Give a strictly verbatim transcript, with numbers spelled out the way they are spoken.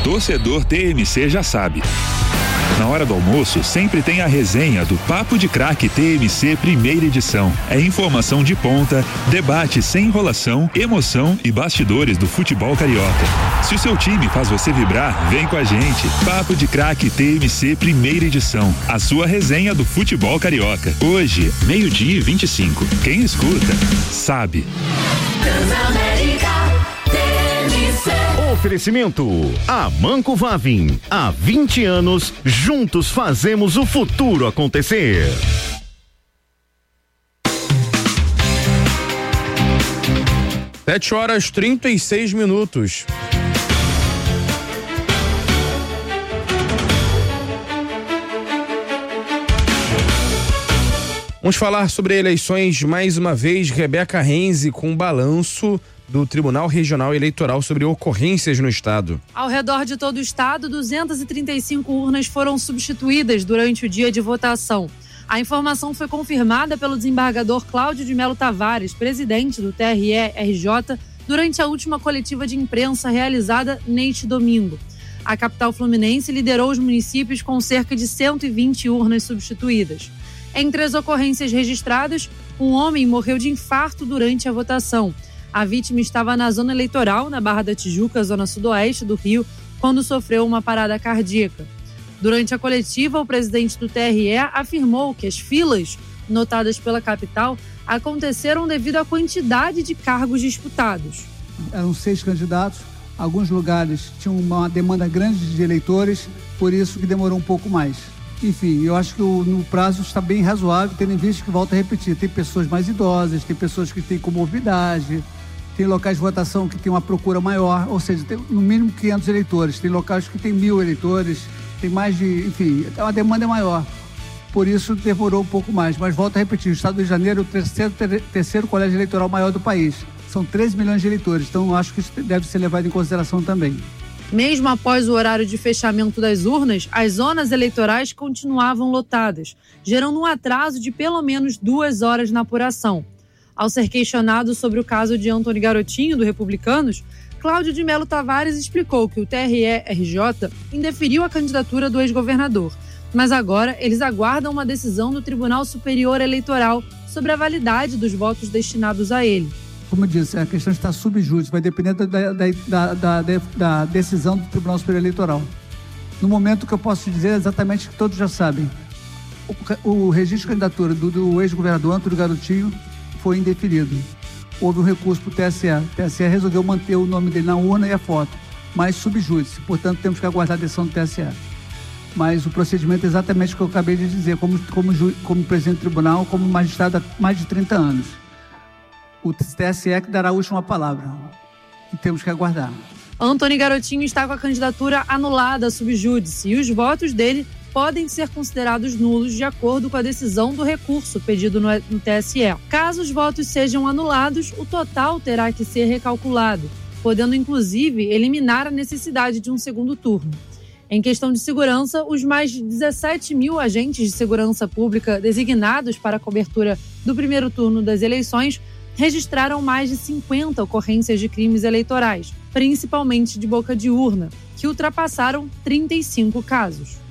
Torcedor T M C já sabe. Na hora do almoço, sempre tem a resenha do Papo de Craque T M C primeira edição. É informação de ponta, debate sem enrolação, emoção e bastidores do futebol carioca. Se o seu time faz você vibrar, vem com a gente. Papo de Craque T M C primeira edição. A sua resenha do futebol carioca. Hoje, meio-dia e vinte e cinco. Quem escuta, sabe. Oferecimento Amanco Vavin. Há vinte anos, juntos fazemos o futuro acontecer. Sete horas trinta e seis minutos. Vamos falar sobre eleições mais uma vez. Rebeca Renzi com um balanço do Tribunal Regional Eleitoral sobre ocorrências no estado. Ao redor de todo o estado, duzentas e trinta e cinco urnas foram substituídas durante o dia de votação. A informação foi confirmada pelo desembargador Cláudio de Melo Tavares, presidente do T R E R J, durante a última coletiva de imprensa realizada neste domingo. A capital fluminense liderou os municípios com cerca de cento e vinte urnas substituídas. Entre as ocorrências registradas, um homem morreu de infarto durante a votação. A vítima estava na zona eleitoral, na Barra da Tijuca, zona sudoeste do Rio, quando sofreu uma parada cardíaca. Durante a coletiva, o presidente do T R E afirmou que as filas notadas pela capital aconteceram devido à quantidade de cargos disputados. Eram seis candidatos, alguns lugares tinham uma demanda grande de eleitores, por isso que demorou um pouco mais. Enfim, eu acho que o, no prazo está bem razoável, tendo em vista que, volto a repetir, tem pessoas mais idosas, tem pessoas que têm comorbidade, tem locais de votação que tem uma procura maior, ou seja, tem no mínimo quinhentos eleitores, tem locais que tem mil eleitores, tem mais de, enfim, a demanda é maior. Por isso demorou um pouco mais. Mas volto a repetir, o estado do Rio de Janeiro é o terceiro, terceiro colégio eleitoral maior do país. São treze milhões de eleitores, então acho que isso deve ser levado em consideração também. Mesmo após o horário de fechamento das urnas, as zonas eleitorais continuavam lotadas, gerando um atraso de pelo menos duas horas na apuração. Ao ser questionado sobre o caso de Antônio Garotinho, do Republicanos, Cláudio de Melo Tavares explicou que o T R E R J indeferiu a candidatura do ex-governador, mas agora eles aguardam uma decisão do Tribunal Superior Eleitoral sobre a validade dos votos destinados a ele. Como eu disse, a questão está sob júdice, vai depender da, da, da, da, da decisão do Tribunal Superior Eleitoral. No momento, que eu posso dizer exatamente que todos já sabem, o, o registro de candidatura do, do ex-governador Antônio Garotinho foi indeferido. Houve um recurso para o T S E. O T S E resolveu manter o nome dele na urna e a foto, mas sob júdice. Portanto, temos que aguardar a decisão do T S E. Mas o procedimento é exatamente o que eu acabei de dizer, como, como, como presidente do tribunal, como magistrado há mais de trinta anos. O T S E que dará a última palavra. E temos que aguardar. Antônio Garotinho está com a candidatura anulada sob júdice e os votos dele podem ser considerados nulos de acordo com a decisão do recurso pedido no, no T S E. Caso os votos sejam anulados, o total terá que ser recalculado, podendo inclusive eliminar a necessidade de um segundo turno. Em questão de segurança, os mais de dezessete mil agentes de segurança pública designados para a cobertura do primeiro turno das eleições registraram mais de cinquenta ocorrências de crimes eleitorais, principalmente de boca de urna, que ultrapassaram trinta e cinco casos.